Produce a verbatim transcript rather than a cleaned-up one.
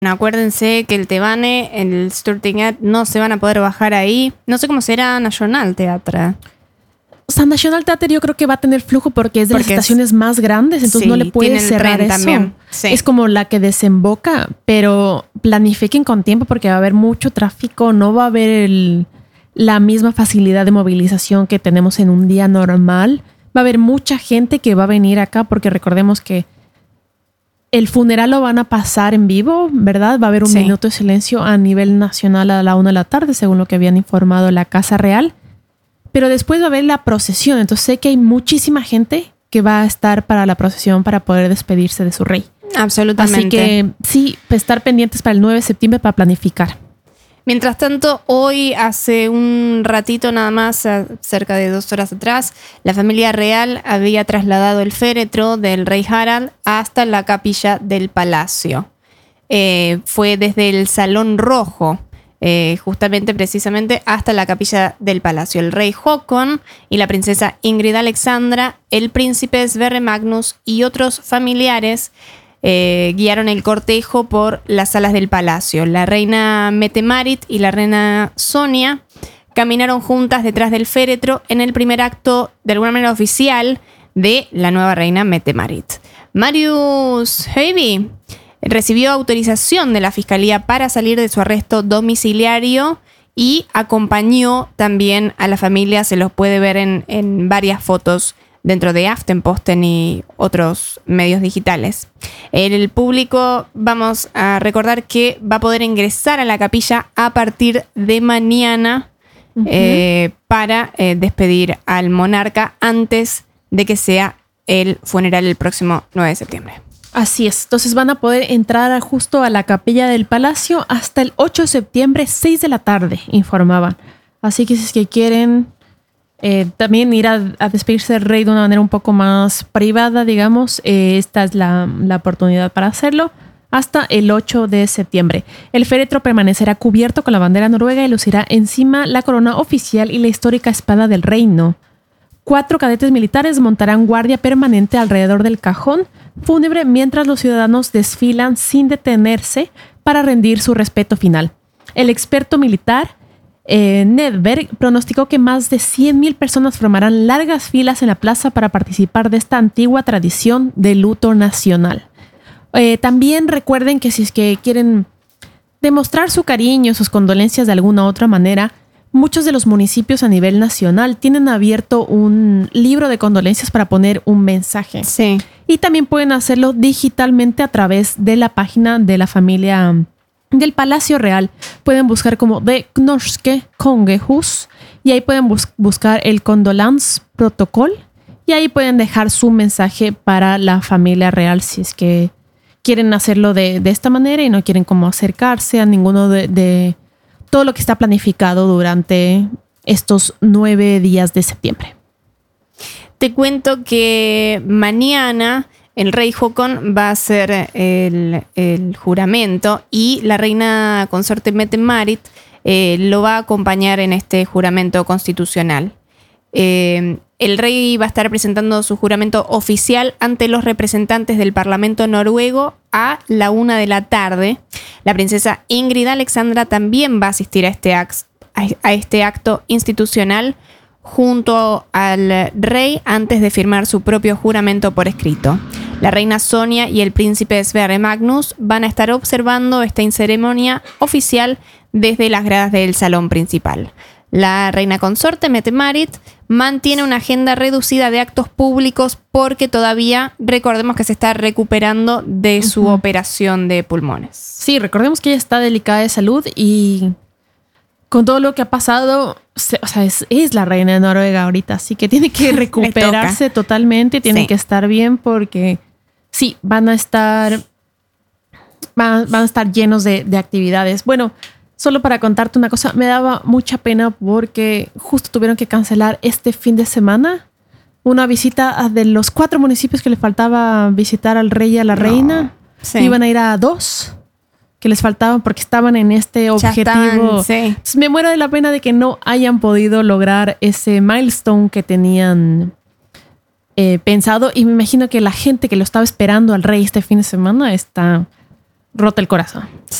Acuérdense que el Tebane, el Stortinget, no se van a poder bajar ahí. No sé cómo será National Theatre. O sea, National Theatre yo creo que va a tener flujo porque es de porque las estaciones es, más grandes, entonces sí, no le puede cerrar eso. También. Sí. Es como la que desemboca, pero planifiquen con tiempo porque va a haber mucho tráfico, no va a haber el, la misma facilidad de movilización que tenemos en un día normal. Va a haber mucha gente que va a venir acá porque recordemos que el funeral lo van a pasar en vivo, ¿verdad? Va a haber un sí. minuto de silencio a nivel nacional a la una de la tarde, según lo que habían informado la Casa Real. Pero después va a haber la procesión. Entonces sé que hay muchísima gente que va a estar para la procesión para poder despedirse de su rey. Absolutamente. Así que sí, estar pendientes para el nueve de septiembre para planificar. Mientras tanto, hoy, hace un ratito nada más, cerca de dos horas atrás, la familia real había trasladado el féretro del rey Harald hasta la capilla del palacio. Eh, fue desde el Salón Rojo, eh, justamente, precisamente, hasta la capilla del palacio. El rey Håkon y la princesa Ingrid Alexandra, el príncipe Sverre Magnus y otros familiares Eh, guiaron el cortejo por las salas del palacio. La reina Mette-Marit y la reina Sonia caminaron juntas detrás del féretro en el primer acto, de alguna manera oficial, de la nueva reina Mette-Marit. Marius Høiby recibió autorización de la fiscalía para salir de su arresto domiciliario y acompañó también a la familia. Se los puede ver en, en varias fotos dentro de Aftenposten y otros medios digitales. El público, vamos a recordar que va a poder ingresar a la capilla a partir de mañana uh-huh. eh, para eh, despedir al monarca antes de que sea el funeral el próximo nueve de septiembre. Así es. Entonces van a poder entrar justo a la capilla del palacio hasta el ocho de septiembre, seis de la tarde, informaban. Así que si es que quieren Eh, también ir a, a despedirse del rey de una manera un poco más privada, digamos, eh, esta es la, la oportunidad para hacerlo hasta el ocho de septiembre. El féretro permanecerá cubierto con la bandera noruega y lucirá encima la corona oficial y la histórica espada del reino. Cuatro cadetes militares montarán guardia permanente alrededor del cajón fúnebre mientras los ciudadanos desfilan sin detenerse para rendir su respeto final. El experto militar Eh, Nedberg pronosticó que más de cien mil personas formarán largas filas en la plaza para participar de esta antigua tradición de luto nacional. Eh, también recuerden que si es que quieren demostrar su cariño, sus condolencias de alguna otra manera, muchos de los municipios a nivel nacional tienen abierto un libro de condolencias para poner un mensaje. Sí. Y también pueden hacerlo digitalmente a través de la página de la familia del Palacio Real. Pueden buscar como The Norske Kongehus y ahí pueden bus- buscar el Condolence Protocol y ahí pueden dejar su mensaje para la familia real si es que quieren hacerlo de, de esta manera y no quieren como acercarse a ninguno de, de todo lo que está planificado durante estos nueve días de septiembre. Te cuento que mañana el rey Håkon va a hacer el, el juramento y la reina consorte Mette-Marit eh, lo va a acompañar en este juramento constitucional. Eh, el rey va a estar presentando su juramento oficial ante los representantes del Parlamento noruego a la una de la tarde. La princesa Ingrid Alexandra también va a asistir a este, act- a este acto institucional junto al rey antes de firmar su propio juramento por escrito. La reina Sonia y el príncipe Sverre Magnus van a estar observando esta ceremonia oficial desde las gradas del salón principal. La reina consorte Mette-Marit mantiene una agenda reducida de actos públicos porque todavía, recordemos que se está recuperando de su uh-huh. operación de pulmones. Sí, recordemos que ella está delicada de salud y con todo lo que ha pasado, o sea, es, es la reina de Noruega ahorita, así que tiene que recuperarse totalmente, tiene sí. que estar bien porque sí, van a estar, van, van a estar llenos de, de actividades. Bueno, solo para contarte una cosa, me daba mucha pena porque justo tuvieron que cancelar este fin de semana una visita de los cuatro municipios que le faltaba visitar al rey y a la no. reina. Sí. Iban a ir a dos que les faltaban porque estaban en este objetivo. Están, sí. Me muero de la pena de que no hayan podido lograr ese milestone que tenían eh, pensado y me imagino que la gente que lo estaba esperando al rey este fin de semana está rota el corazón.